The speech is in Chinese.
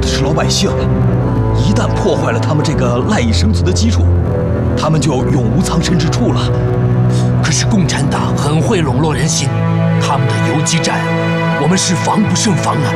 是老百姓，一旦破坏了他们这个赖以生存的基础，他们就永无藏身之处了。 可是共产党很会笼络人心，他们的游击战，我们是防不胜防啊！